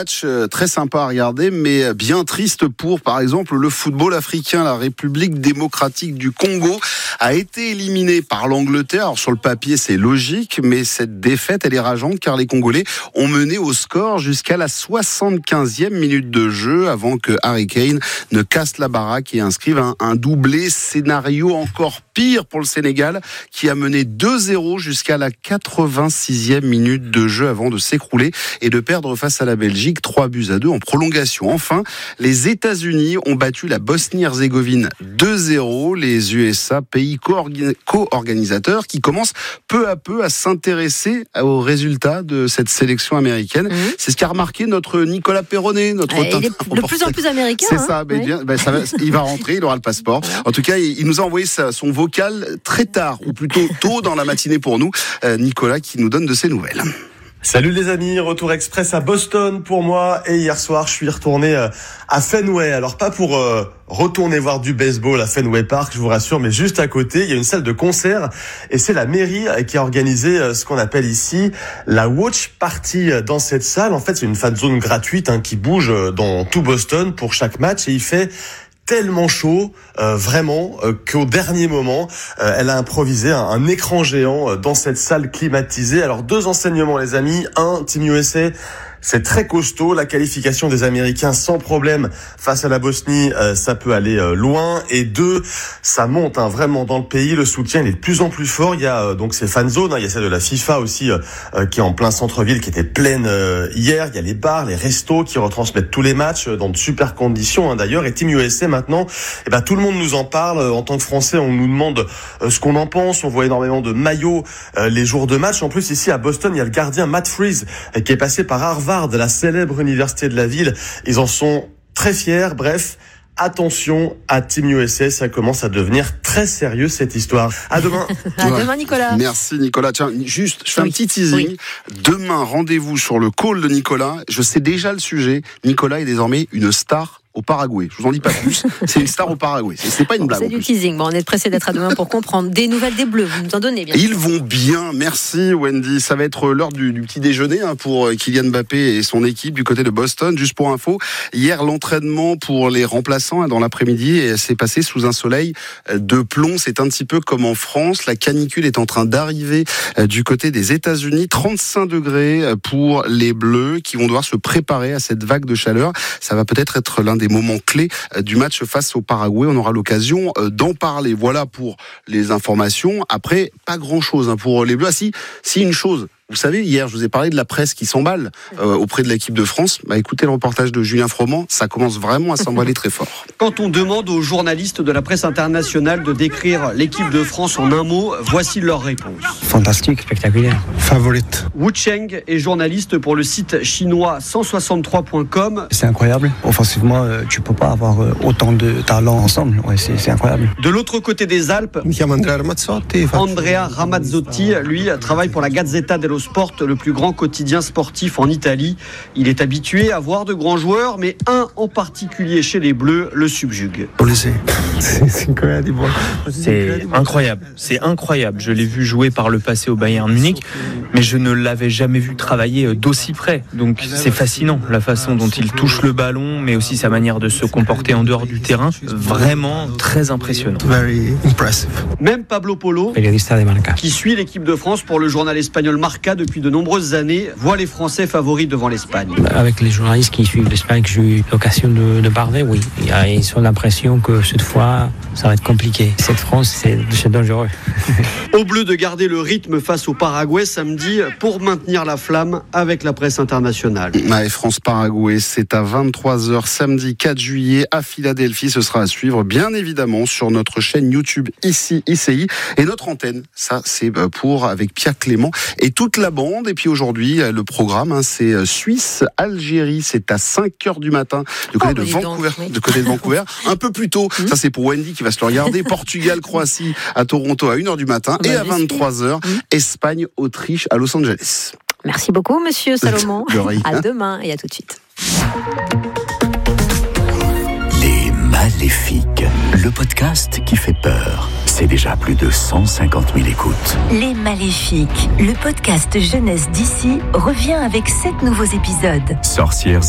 match très sympa à regarder, mais bien triste pour, par exemple, le football africain. La République démocratique du Congo a été éliminée par l'Angleterre. Alors, sur le papier, c'est logique, mais cette défaite, elle est rageante, car les Congolais ont mené au score jusqu'à la 75e minute de jeu, avant que Harry Kane ne casse la baraque et inscrive un doublé. Scénario encore pire pour le Sénégal, qui a mené 2-0 jusqu'à la 86e minute de jeu, avant de s'écrouler et de perdre face à la Belgique 3-2 en prolongation. Enfin, les États-Unis ont battu la Bosnie-Herzégovine 2-0. Les USA, pays co-organisateurs, qui commencent peu à peu à s'intéresser aux résultats de cette sélection américaine. C'est ce qu'a remarqué notre Nicolas Perronnet, il est de plus en plus américain. C'est ça, mais bien, il va rentrer, il aura le passeport. En tout cas, il nous a envoyé son vocal très tard, ou plutôt tôt dans la matinée pour nous. Nicolas qui nous donne de ses nouvelles. Salut les amis, retour express à Boston pour moi, et hier soir je suis retourné à Fenway. Alors pas pour retourner voir du baseball à Fenway Park, je vous rassure, mais juste à côté il y a une salle de concert, et c'est la mairie qui a organisé ce qu'on appelle ici la Watch Party dans cette salle. En fait c'est une fan zone gratuite qui bouge dans tout Boston pour chaque match, et il fait tellement chaud, vraiment, qu'au dernier moment, elle a improvisé un écran géant dans cette salle climatisée. Alors 2 enseignements les amis. 1, Team USA, c'est très costaud. La qualification des Américains sans problème face à la Bosnie, ça peut aller loin. Et 2, ça monte vraiment dans le pays. Le soutien il est de plus en plus fort. Il y a donc ces fan zones, il y a celle de la FIFA aussi qui est en plein centre-ville, qui était pleine hier. Il y a les bars, les restos qui retransmettent tous les matchs dans de super conditions d'ailleurs. Et Team USA maintenant, tout le monde nous en parle. En tant que Français, on nous demande ce qu'on en pense. On voit énormément de maillots les jours de match. En plus ici à Boston, il y a le gardien Matt Freese qui est passé par Harvard, de la célèbre université de la ville. Ils en sont très fiers. Bref, attention à Team USA, ça commence à devenir très sérieux cette histoire. À demain. À demain Nicolas. Merci Nicolas. Tiens, juste, je fais un petit teasing. Oui. Demain, rendez-vous sur le call de Nicolas. Je sais déjà le sujet. Nicolas est désormais une star au Paraguay. Je vous en dis pas plus. C'est une star au Paraguay. C'est pas une blague. C'est du teasing. Bon, on est pressé d'être à demain pour comprendre. Des nouvelles des Bleus, vous nous en donnez bien. Ils vont bien. Merci Wendy. Ça va être l'heure du petit déjeuner pour Kylian Mbappé et son équipe du côté de Boston. Juste pour info, hier l'entraînement pour les remplaçants dans l'après-midi s'est passé sous un soleil de plomb. C'est un petit peu comme en France. La canicule est en train d'arriver du côté des États-Unis. 35 degrés pour les Bleus qui vont devoir se préparer à cette vague de chaleur. Ça va peut-être être l'un des moments clés du match face au Paraguay. On aura l'occasion d'en parler. Voilà pour les informations. Après, pas grand-chose pour les Bleus. Ah, si une chose. Vous savez, hier, je vous ai parlé de la presse qui s'emballe auprès de l'équipe de France. Écoutez le reportage de Julien Froment, ça commence vraiment à s'emballer très fort. Quand on demande aux journalistes de la presse internationale de décrire l'équipe de France en un mot, voici leur réponse. Fantastique, spectaculaire, favorite. Wu Cheng est journaliste pour le site chinois 163.com. C'est incroyable. Offensivement, tu peux pas avoir autant de talent ensemble. Ouais, c'est incroyable. De l'autre côté des Alpes, Andrea Ramazzotti, lui, travaille pour la Gazzetta dello Sport, le plus grand quotidien sportif en Italie. Il est habitué à voir de grands joueurs, mais un en particulier chez les Bleus le subjugue. C'est incroyable. Je l'ai vu jouer par le passé au Bayern Munich, mais je ne l'avais jamais vu travailler d'aussi près. Donc c'est fascinant, la façon dont il touche le ballon, mais aussi sa manière de se comporter en dehors du terrain. Vraiment très impressionnant. Même Pablo Polo, qui suit l'équipe de France pour le journal espagnol Marca depuis de nombreuses années, voit les Français favoris devant l'Espagne. Avec les journalistes qui suivent l'Espagne, j'ai eu l'occasion de parler, oui. Ils ont l'impression que cette fois, ça va être compliqué. Cette France, c'est dangereux. Aux Bleus de garder le rythme face au Paraguay samedi pour maintenir la flamme avec la presse internationale. France-Paraguay, c'est à 23h samedi 4 juillet à Philadelphie. Ce sera à suivre, bien évidemment, sur notre chaîne YouTube ici, ICI. Et notre antenne, ça, c'est avec Pierre Clément et toute la bande. Et puis aujourd'hui, le programme, c'est Suisse-Algérie. C'est à 5h du matin du côté de Vancouver. Un peu plus tôt. Ça, c'est pour Wendy qui va se le regarder. Portugal-Croatie à Toronto à 1h du matin. Et à 23h, Espagne-Autriche à Los Angeles. Merci beaucoup, monsieur Salomon. À demain et à tout de suite. Les Maléfiques, le podcast qui fait peur. C'est déjà plus de 150 000 écoutes. Les Maléfiques, le podcast jeunesse d'ici revient avec 7 nouveaux épisodes. Sorcières